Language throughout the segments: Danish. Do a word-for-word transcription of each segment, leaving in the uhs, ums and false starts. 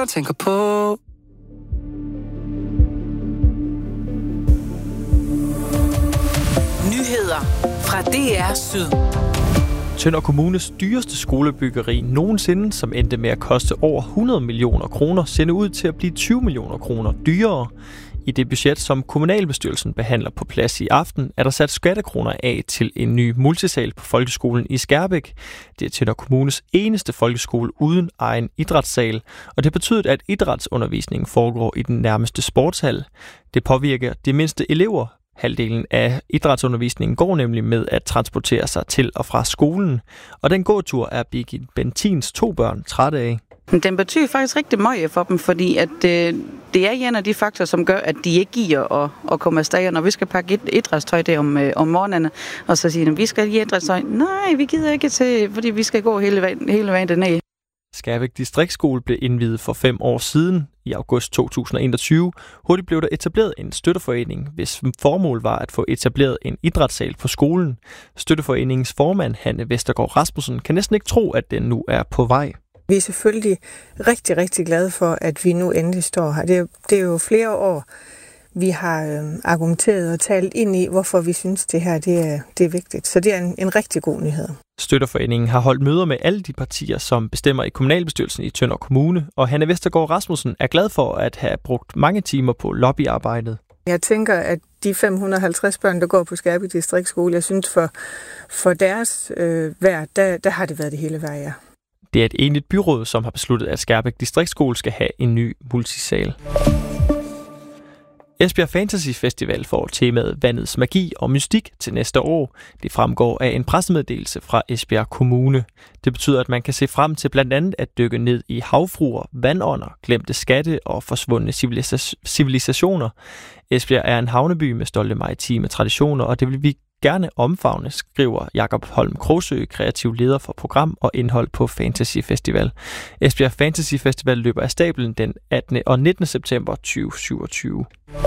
og tænker på. Nyheder fra D R Syd. Tønder Kommunes dyreste skolebyggeri nogensinde, som endte med at koste over hundrede millioner kroner, ser ud til at blive tyve millioner kroner dyrere. I det budget, som kommunalbestyrelsen behandler på plads i aften, er der sat skattekroner af til en ny multisal på folkeskolen i Skærbæk. Det er Tønder Kommunes eneste folkeskole uden egen idrætssal, og det betyder, at idrætsundervisningen foregår i den nærmeste sportshal. Det påvirker de mindste elever. Halvdelen af idrætsundervisningen går nemlig med at transportere sig til og fra skolen, og den gåtur er Birgit Bentins to børn trætte af. Den betyder faktisk rigtig meget for dem, fordi at, øh, det er en af de faktorer, som gør, at de ikke giver at, at komme afsted. Når vi skal pakke et idrætstøj der om, øh, om morgenen, og så siger de, vi skal give idrætstøj. Nej, vi gider ikke til, fordi vi skal gå hele vejen, hele vejen derned. Skærbæk Distriktsskole blev indviet for fem år siden, i august to tusind og enogtyve. Hurtigt blev der etableret en støtteforening, hvis formål var at få etableret en idrætssal på skolen. Støtteforeningens formand, Hanne Vestergaard Rasmussen, kan næsten ikke tro, at den nu er på vej. Vi er selvfølgelig rigtig, rigtig glade for, at vi nu endelig står her. Det er, det er jo flere år, vi har øh, argumenteret og talt ind i, hvorfor vi synes, det her det er, det er vigtigt. Så det er en, en rigtig god nyhed. Støtteforeningen har holdt møder med alle de partier, som bestemmer i kommunalbestyrelsen i Tønder Kommune, og Hanne Vestergaard Rasmussen er glad for at have brugt mange timer på lobbyarbejdet. Jeg tænker, at de fem hundrede og halvtreds børn, der går på Skærbæk Distriktsskole, jeg synes for, for deres øh, værd, der, der har det været det hele værd, ja. Det er et enigt byråd, som har besluttet, at Skærbæk Distriktsskole skal have en ny multisal. Esbjerg Fantasy Festival får temaet Vandets Magi og Mystik til næste år. Det fremgår af en pressemeddelelse fra Esbjerg Kommune. Det betyder, at man kan se frem til blandt andet at dykke ned i havfruer, vandånder, glemte skatte og forsvundne civilisationer. Esbjerg er en havneby med stolte maritime traditioner, og det vil vi gerne omfavne, skriver Jakob Holm Krogsø, kreativ leder for program og indhold på Fantasy Festival. Esbjerg Fantasy Festival løber af stablen den attende og nittende september to tusind og syvogtyve.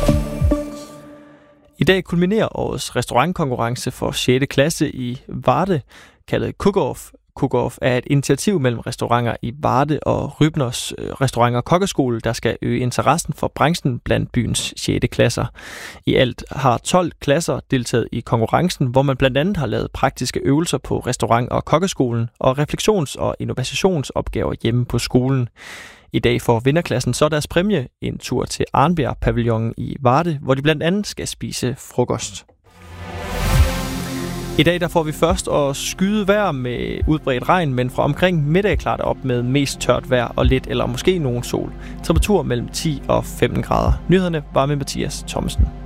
I dag kulminerer årets restaurantkonkurrence for sjette klasse i Varde, kaldet Cook-Off. Cook-Off er et initiativ mellem restauranter i Varde og Rybners Restaurant- og Kokkeskole, der skal øge interessen for branchen blandt byens sjette klasser. I alt har tolv klasser deltaget i konkurrencen, hvor man blandt andet har lavet praktiske øvelser på restaurant- og kokkeskolen og refleksions- og innovationsopgaver hjemme på skolen. I dag får vinderklassen så deres præmie en tur til Arnbjerg Pavillonen i Varde, hvor de blandt andet skal spise frokost. I dag der får vi først at skyde vejr med udbredt regn, men fra omkring middag klarer det op med mest tørt vejr og lidt eller måske nogen sol. Temperatur mellem ti og femten grader. Nyhederne var med Mathias Thomsen.